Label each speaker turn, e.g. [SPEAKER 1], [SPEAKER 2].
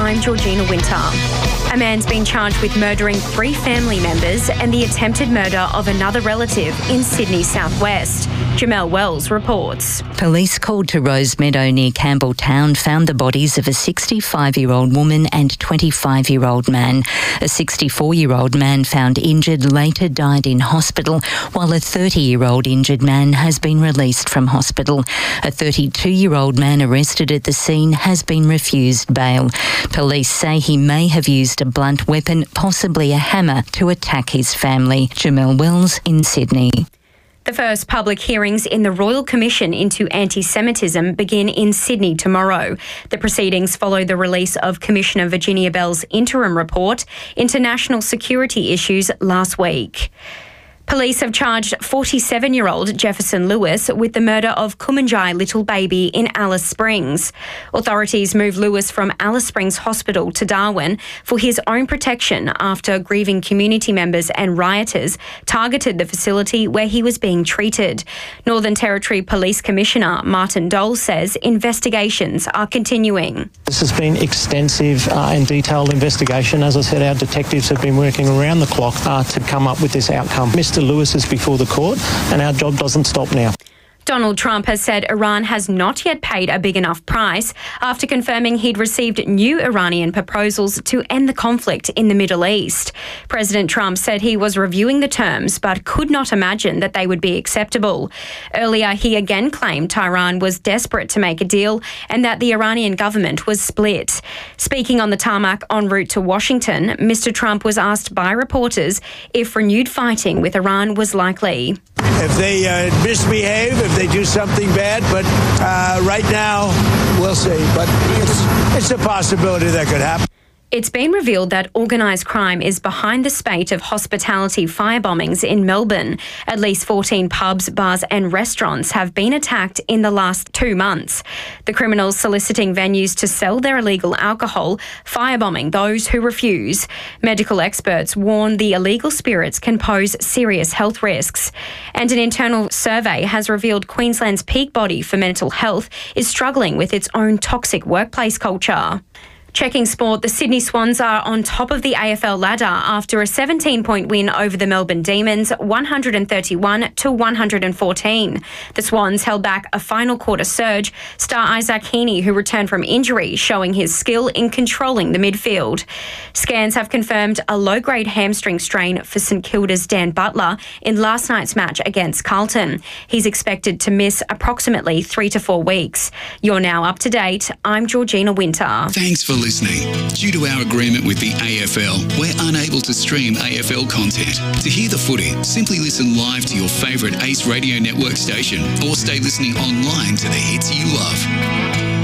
[SPEAKER 1] I'm Georgina Winter. A man's been charged with murdering 3 family members and the attempted murder of another relative in Sydney southwest. Jamelle Wells reports.
[SPEAKER 2] Police called to Rosemeadow near Campbelltown found the bodies of a 65-year-old woman and 25-year-old man. A 64-year-old man found injured later died in hospital, while a 30-year-old injured man has been released from hospital. A 32-year-old man arrested at the scene has been refused bail. Police say he may have used a blunt weapon, possibly a hammer, to attack his family. Jamelle Wells in Sydney.
[SPEAKER 1] The first public hearings in the Royal Commission into Anti-Semitism begin in Sydney tomorrow. The proceedings follow the release of Commissioner Virginia Bell's interim report into national security issues last week. Police have charged 47-year-old Jefferson Lewis with the murder of Kumanjai little baby in Alice Springs. Authorities moved Lewis from Alice Springs Hospital to Darwin for his own protection after grieving community members and rioters targeted the facility where he was being treated. Northern Territory Police Commissioner Martin Dole says investigations are continuing.
[SPEAKER 3] This has been extensive and detailed investigation. As I said, our detectives have been working around the clock to come up with this outcome. Mr. Lewis is before the court, and our job doesn't stop now.
[SPEAKER 1] Donald Trump has said Iran has not yet paid a big enough price after confirming he'd received new Iranian proposals to end the conflict in the Middle East. President Trump said he was reviewing the terms but could not imagine that they would be acceptable. Earlier, he again claimed Tehran was desperate to make a deal and that the Iranian government was split. Speaking on the tarmac en route to Washington, Mr. Trump was asked by reporters if renewed fighting with Iran was likely.
[SPEAKER 4] If they misbehave, if they do something bad, but right now, we'll see. But it's a possibility that could happen.
[SPEAKER 1] It's been revealed that organised crime is behind the spate of hospitality firebombings in Melbourne. At least 14 pubs, bars and restaurants have been attacked in the last 2 months. The criminals soliciting venues to sell their illegal alcohol, firebombing those who refuse. Medical experts warn the illegal spirits can pose serious health risks. And an internal survey has revealed Queensland's peak body for mental health is struggling with its own toxic workplace culture. Checking sport, the Sydney Swans are on top of the AFL ladder after a 17-point win over the Melbourne Demons, 131-114. The Swans held back a final quarter surge, star Isaac Heaney, who returned from injury, showing his skill in controlling the midfield. Scans have confirmed a low-grade hamstring strain for St Kilda's Dan Butler in last night's match against Carlton. He's expected to miss approximately 3 to 4 weeks. You're now up to date. I'm Georgina Winter.
[SPEAKER 5] Thanks for listening. Due to our agreement with the AFL, we're unable to stream AFL content. To hear the footy, simply listen live to your favourite Ace Radio Network station or stay listening online to the hits you love.